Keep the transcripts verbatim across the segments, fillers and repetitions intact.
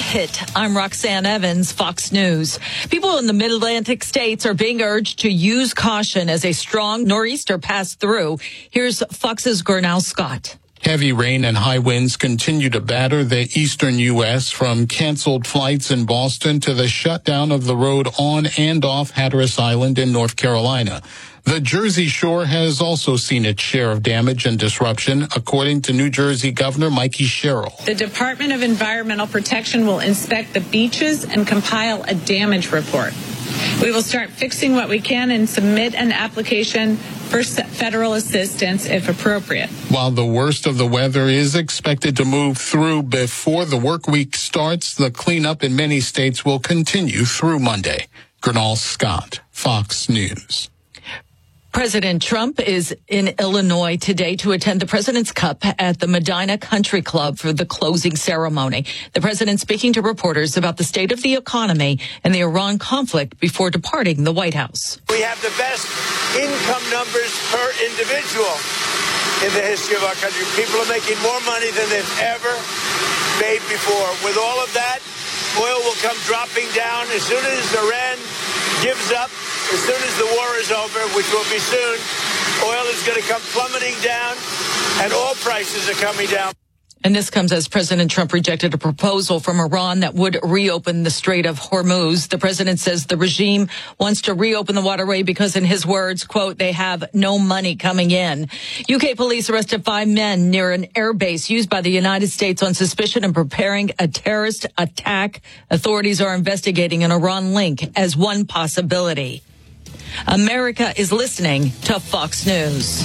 hit. I'm Roxanne Evans, Fox News. People in the mid-Atlantic states are being urged to use caution as a strong nor'easter passed through. Here's Fox's Gurnal Scott. Heavy rain and high winds continue to batter the eastern U S, from canceled flights in Boston to the shutdown of the road on and off Hatteras Island in North Carolina. The Jersey Shore has also seen its share of damage and disruption, according to New Jersey Governor Mikey Sherrill. The Department of Environmental Protection will inspect the beaches and compile a damage report. We will start fixing what we can and submit an application for federal assistance if appropriate. While the worst of the weather is expected to move through before the work week starts, the cleanup in many states will continue through Monday. Gurnal Scott, Fox News. President Trump is in Illinois today to attend the President's Cup at the Medina Country Club for the closing ceremony. The president speaking to reporters about the state of the economy and the Iran conflict before departing the White House. We have the best income numbers per individual in the history of our country. People are making more money than they've ever made before. With all of that, oil will come dropping down as soon as Iran gives up. As soon as the war is over, which will be soon, oil is going to come plummeting down, and all prices are coming down. And this comes as President Trump rejected a proposal from Iran that would reopen the Strait of Hormuz. The president says the regime wants to reopen the waterway because, in his words, quote, they have no money coming in. U K police arrested five men near an airbase used by the United States on suspicion of preparing a terrorist attack. Authorities are investigating an Iran link as one possibility. America is listening to Fox News.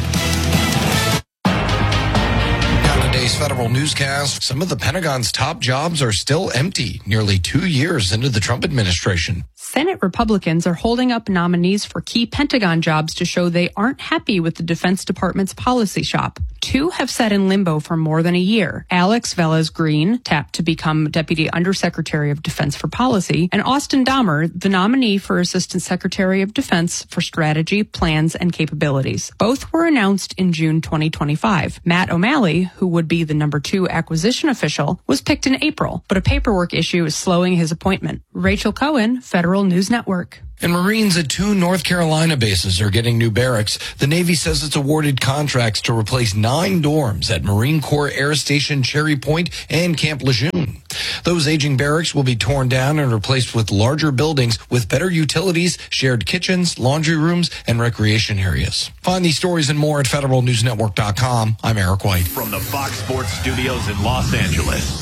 On today's federal newscast, some of the Pentagon's top jobs are still empty, nearly two years into the Trump administration. Senate Republicans are holding up nominees for key Pentagon jobs to show they aren't happy with the Defense Department's policy shop. Two have sat in limbo for more than a year. Alex Velez-Green, tapped to become Deputy Undersecretary of Defense for Policy, and Austin Dahmer, the nominee for Assistant Secretary of Defense for Strategy, Plans, and Capabilities. Both were announced in June twenty twenty-five. Matt O'Malley, who would be the number two acquisition official, was picked in April, but a paperwork issue is slowing his appointment. Rachel Cohen, Federal News Network. And Marines at two North Carolina bases are getting new barracks. The Navy says it's awarded contracts to replace nine dorms at Marine Corps Air Station Cherry Point and Camp Lejeune. Those aging barracks will be torn down and replaced with larger buildings with better utilities, shared kitchens, laundry rooms, and recreation areas. Find these stories and more at federal news network dot com. I'm Eric White. From the Fox Sports Studios in Los Angeles,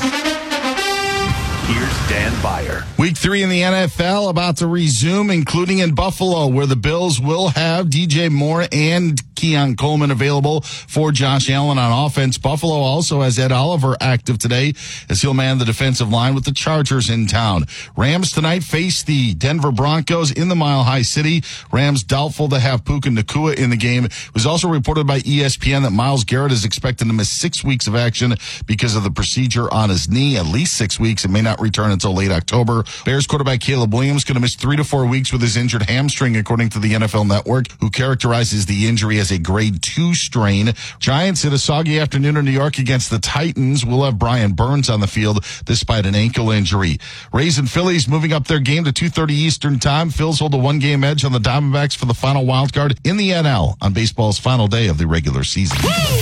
here's Dan Byer. Week three in the N F L about to resume, including in Buffalo, where the Bills will have D J Moore and Keon Coleman available for Josh Allen on offense. Buffalo also has Ed Oliver active today as he'll man the defensive line with the Chargers in town. Rams tonight face the Denver Broncos in the Mile High City. Rams doubtful to have Puka Nacua in the game. It was also reported by E S P N that Myles Garrett is expected to miss six weeks of action because of the procedure on his knee, at least six weeks. It may not return until late October. Bears quarterback Caleb Williams going to miss three to four weeks with his injured hamstring, according to the N F L Network, who characterizes the injury as a grade two strain. Giants in a soggy afternoon in New York against the Titans. We'll have Brian Burns on the field despite an ankle injury. Rays and Phillies moving up their game to two thirty Eastern time. Phils hold a one-game edge on the Diamondbacks for the final wild card in the N L on baseball's final day of the regular season.